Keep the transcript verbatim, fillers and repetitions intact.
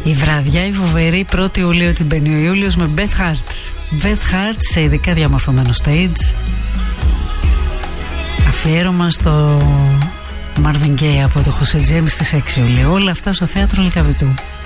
Η βραδιά η φοβερή πρώτη Ιουλίου την μπαίνει ο Ιούλιος με Beth Hart. Beth Hart σε ειδικά διαμορφωμένο stage. Αφιέρωμα στο Marvin Gaye από το José James στις έξι Ιουλίου. Όλα αυτά στο θέατρο Λυκαβητού.